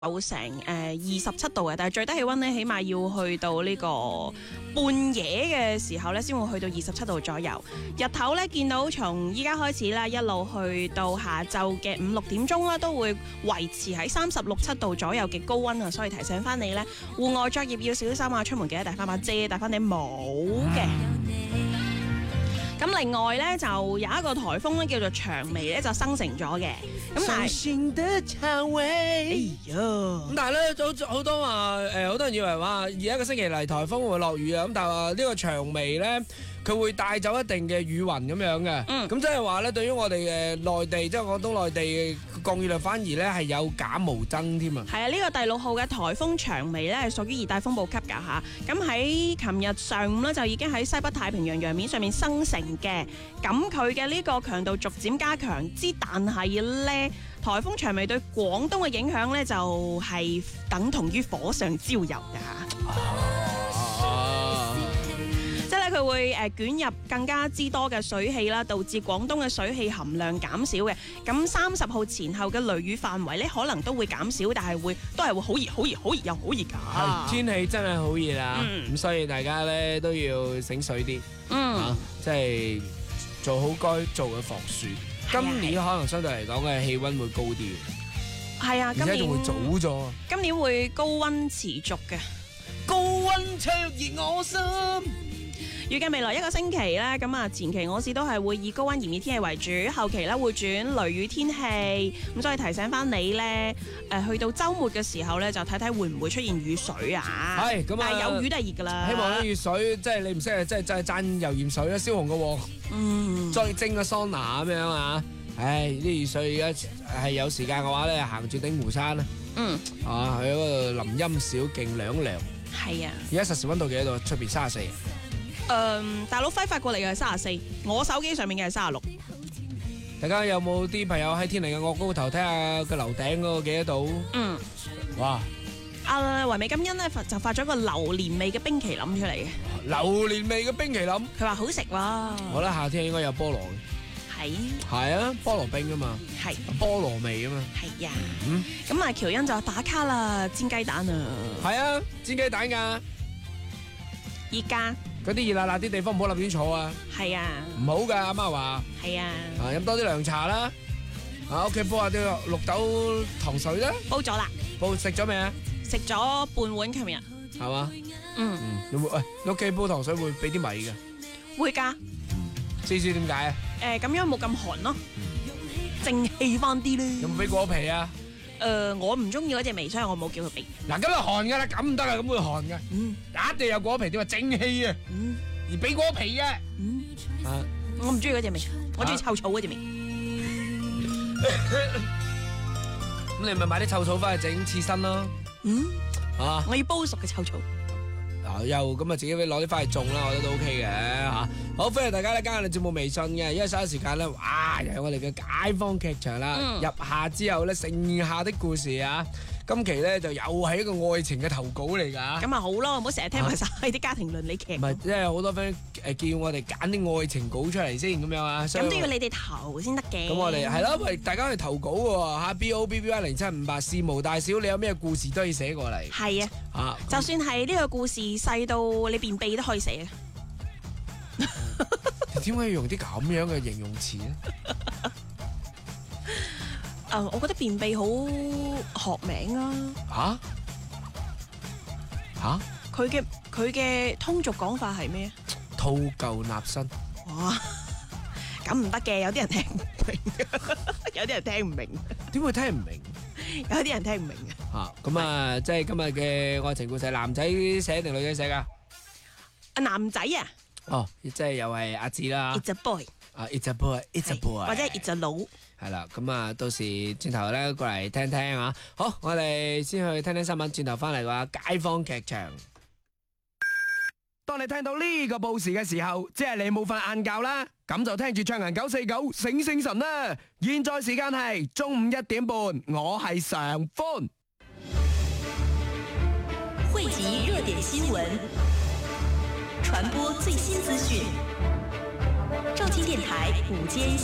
有成27度嘅，但係最低氣溫咧起碼要去到呢個半夜嘅時候咧，先會去到27度左右。日頭咧見到從依家開始啦，一路去到下晝嘅5、6點鐘啦，都會維持喺36、7度左右嘅高溫啊，所以提醒翻你咧，戶外作業要小心啊，出門記得帶翻把遮，帶翻頂帽嘅。咁另外咧就有一個颱風咧叫做長眉咧就生成咗嘅，咁但係咁但係咧好多話好多人以為話而一個星期嚟颱風會落雨啊，咁但係話呢個長眉咧佢會帶走一定嘅雨雲咁樣嘅，咁即係話咧對於我哋嘅內地即係廣東內地嘅降雨量反而咧係有減無增添啊。 係啊，呢個第6號嘅颱風長眉咧係屬於熱帶風暴級㗎嚇，咁喺琴日上午咧就已經喺西北太平洋洋面上面生成嘅，咁佢嘅呢個強度逐漸加強之，但係咧颱風長眉對廣東嘅影響咧就係等同於火上澆油㗎嚇。即係咧，佢會捲入更加之多嘅水氣啦，導致廣東嘅水氣含量減少嘅。咁30號前後嘅雷雨範圍咧，可能都會減少，但係都係會好熱、好熱、好熱又好熱㗎。 天氣真係好熱啊！咁所以大家咧都要醒水啲，即係做好該做嘅防暑。今年可能相對嚟講嘅氣溫會高啲， 係啊， 而且仲會早咗。 今年會高溫持續嘅， 高溫灼熱我心。 預計未來1個星期咧，咁啊前期我市都係會以高溫炎熱天氣為主，後期咧會轉雷雨天氣，咁所以提醒翻你咧，去到週末嘅時候咧，就睇睇會唔會出現雨水啊？係咁啊，但係有雨都係熱噶啦。希望啲雨水即係你唔識啊，即係蘸油鹽水啦，燒紅個鑊，再蒸個桑拿咁樣啊！唉，啲雨水而家係有時間嘅話咧，行住鼎湖山啦，去嗰度林蔭小徑涼涼。係啊，而家實時溫度幾多度？出邊34。大佬揮發過嚟嘅係34，我手機上面嘅係36。大家有冇啲朋友喺天靈嘅岳高頭睇下個樓頂嗰個幾多度？哇！阿唯美金恩咧就發咗個榴蓮味嘅冰淇淋出嚟嘅。榴蓮味嘅冰淇淋，佢話好食喎。我覺得夏天應該有菠蘿嘅。係啊，菠蘿冰啊嘛。係菠蘿味啊嘛。係啊。咁啊，喬恩就話打卡啦，煎雞蛋啊。係啊，煎雞蛋㗎。依家。嗰啲熱辣辣啲地方唔好立亂坐啊！係啊，唔好噶，阿媽話。係啊，飲多啲涼茶啦，屋企煲下啲綠豆糖水啦。煲咗啦。食咗未啊？食咗半碗，琴日。係嘛？你屋企煲糖水會俾啲米㗎？會㗎。知點解啊？咁樣冇咁寒咯，正氣翻啲咧。有冇俾果皮啊？我唔中意嗰隻味，所以我冇叫佢俾。嗱，咁就寒噶啦，咁唔得啊，咁會寒嘅。一定有果皮，點話正氣啊？而俾果皮嘅。我唔中意嗰隻味，我中意臭草嗰隻味。咁你咪買啲臭草翻去整刺身咯。我要煲熟嘅臭草。又咁啊，自己攞啲翻去種啦，我覺得都 OK 嘅嚇。好，歡迎大家咧加入我哋節目微信嘅，因為稍後時間咧，哇，又係我哋嘅街坊劇場啦。入夏之後咧，盛夏的故事啊，今期咧就又係一個愛情嘅投稿嚟㗎。咁啊好咯，唔好成日聽埋晒啲家庭倫理劇。唔係，即係好多 friend 叫我哋揀啲愛情稿出嚟先咁樣啊。咁都要你哋投先得嘅。咁我哋係咯，喂，大家去投稿喎嚇，BOBBY0758，事無大小，你有咩故事都可以寫過嚟。係啊，就算係呢個故事細到你便秘都可以寫嘅。點解要用啲咁樣嘅形容詞咧？我覺得便秘好學名啊！佢嘅通俗講法係咩？吐舊納新。哇！咁唔得嘅，有啲人聽唔明，有啲人聽唔明。點會聽唔明？有啲人聽唔明嘅。咁啊，即係今日嘅愛情故事，男仔寫定女仔寫噶？男仔啊！哦，即係又係阿志啦。It's a boy。It's a boy，It's a boy。或者 It's a 佬。係啦，咁啊，到時轉頭咧過嚟聽聽啊。好，我哋先去聽聽新聞，轉頭翻嚟嘅話，街坊劇場。當你聽到呢個報時嘅時候，即係你冇瞓晏覺啦，咁就聽住暢行949醒醒神啦。現在時間係中午1點半，我係常歡。 匯集熱點新聞，傳播最新資訊。正氣電台午間